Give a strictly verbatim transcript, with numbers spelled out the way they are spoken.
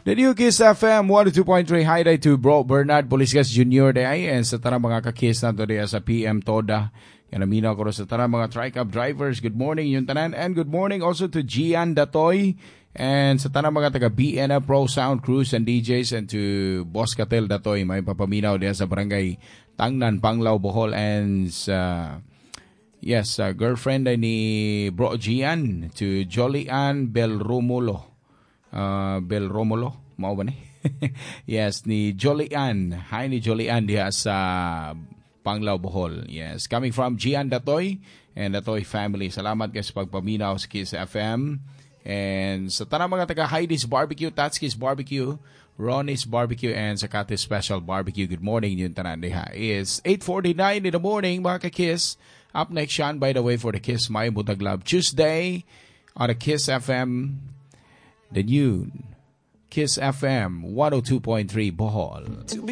The new Kiss F M one oh two point three highlight to Bro Bernard Poliscas Junior day and sa tarang mga kakis na to sa P M Toda. Kanamina ko sa tarang mga Tricab drivers. Good morning yung tanan and good morning also to Gian Datoy and sa tarang mga taga B N F Pro Sound Crews and D Js and to Boss Catel Datoy. May papaminaw diyan sa barangay Tangnan, Panglao, Bohol and sa yes, uh, girlfriend ay ni Bro Gian to Jolian Belromulo. Uh, Bel Romulo, mao ba ni? Yes, ni Jolian. Hi ni Jolian diha sa Panglao, Bohol. Yes, coming from Gian Datoy and Datoy family. Salamat guys sa pagpaminaw sa Kiss F M. And sa tanang mga taga Heidi's Barbecue, Tatski's Barbecue, Ronnie's Barbecue, and Sakati's Special Barbecue. Good morning yung tanan diha. It's eight forty-nine in the morning mga ka-Kiss. Up next yan, by the way, for the Kiss My Butag Love Tuesday on the Kiss F M. The new Kiss F M one oh two point three Bohol.